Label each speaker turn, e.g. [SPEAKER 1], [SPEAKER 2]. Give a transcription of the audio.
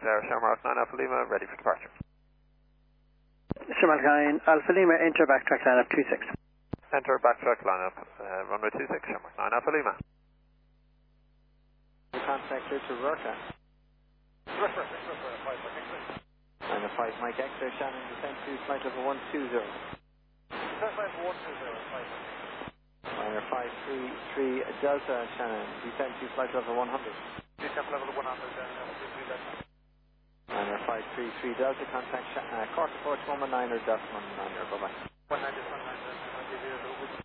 [SPEAKER 1] Shamrock 9 Alpha Lima, ready for departure.
[SPEAKER 2] Shamrock 9 Alpha Lima, enter backtrack lineup 26.
[SPEAKER 1] Enter backtrack lineup, runway 26, Shamrock 9 Alpha Lima.
[SPEAKER 3] Contact clear to Rorca. Liner 5 Mike X-ray, Shannon, descend to flight level 120. Liner 533 Delta, Shannon, descend to flight level 100.
[SPEAKER 1] Descent level 100,
[SPEAKER 3] Liner 533 Delta, contact Cork approach 119 or Delta 119, bye-bye.
[SPEAKER 1] 190,